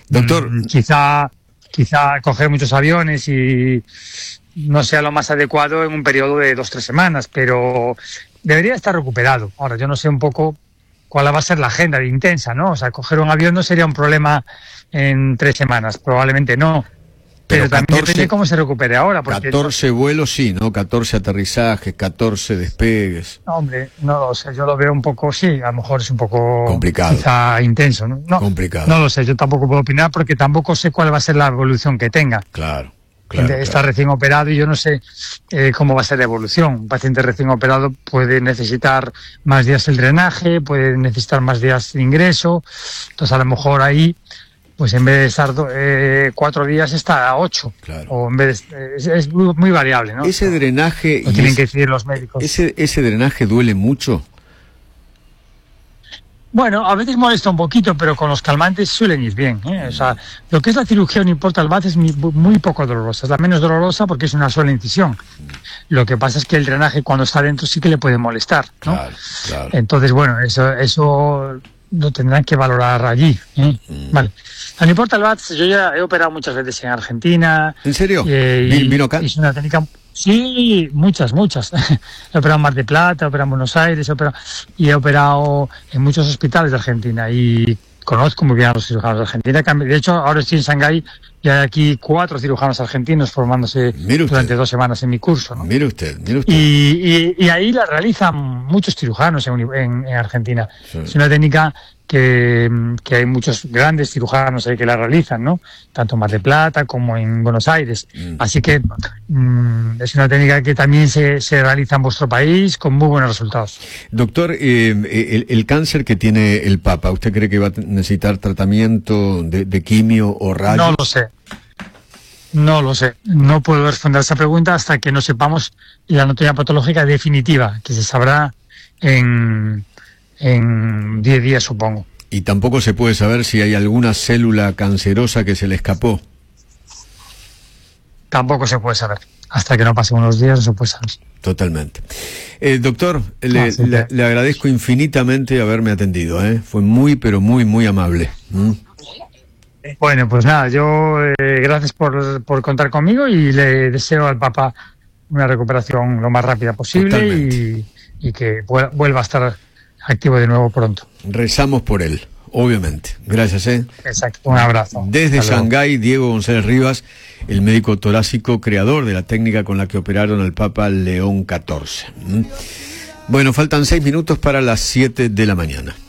Doctor, Quizá coger muchos aviones y no sea lo más adecuado en un periodo de 2-3 semanas, pero debería estar recuperado. Ahora, yo no sé un poco cuál va a ser la agenda de Intensa, ¿no? O sea, coger un avión no sería un problema en 3 semanas, probablemente no. Pero también depende de cómo se recupere ahora. Porque 14 vuelos sí, ¿no? 14 aterrizajes, 14 despegues. No, hombre, no lo sé, yo lo veo un poco, sí, a lo mejor es un poco complicado, quizá intenso, ¿no? Complicado. No lo sé, yo tampoco puedo opinar porque tampoco sé cuál va a ser la evolución que tenga. Claro. Está recién operado y yo no sé cómo va a ser la evolución. Un paciente recién operado puede necesitar más días el drenaje, puede necesitar más días de ingreso, entonces a lo mejor ahí, pues en vez de estar 4 días está a 8, claro. O en vez de, es muy variable, ¿no? Ese drenaje... Lo tienen que decidir los médicos. ¿Ese drenaje duele mucho? Bueno, a veces molesta un poquito, pero con los calmantes suelen ir bien, ¿eh? O sea, lo que es la cirugía uniportal bath es muy poco dolorosa, es la menos dolorosa porque es una sola incisión. Lo que pasa es que el drenaje cuando está dentro sí que le puede molestar, ¿no? Claro. Entonces, bueno, eso lo tendrán que valorar allí, ¿eh? Vale. La uniportal bath, yo ya he operado muchas veces en Argentina. ¿En serio? ¿Vino acá? Es una técnica... Sí, muchas. He operado en Mar del Plata, he operado en Buenos Aires, he operado en muchos hospitales de Argentina y conozco muy bien a los cirujanos de Argentina. De hecho, ahora estoy en Shanghái y hay aquí 4 cirujanos argentinos formándose durante 2 semanas en mi curso, ¿no? Mire usted. Y ahí la realizan muchos cirujanos en Argentina. Sí. Es una técnica que hay muchos grandes cirujanos ahí que la realizan, ¿no? Tanto en Mar del Plata como en Buenos Aires. Así que es una técnica que también se realiza en vuestro país con muy buenos resultados. Doctor, el cáncer que tiene el Papa, ¿usted cree que va a necesitar tratamiento de quimio o rayos? No lo sé. No puedo responder a esa pregunta hasta que no sepamos la anatomía patológica definitiva, que se sabrá en 10 días, supongo. Y tampoco se puede saber si hay alguna célula cancerosa que se le escapó. Tampoco se puede saber. Hasta que no pasen unos días no se puede saber. Totalmente. Doctor, le agradezco infinitamente haberme atendido, ¿eh? Fue muy, pero muy amable. Bueno, pues nada, yo gracias por contar conmigo y le deseo al Papa una recuperación lo más rápida posible y que vuelva a estar activo de nuevo pronto. Rezamos por él, obviamente. Gracias, ¿eh? Exacto, un abrazo. Desde Shanghái, Diego González Rivas, el médico torácico creador de la técnica con la que operaron al Papa León XIV. Bueno, faltan 6 minutos para las 7 de la mañana.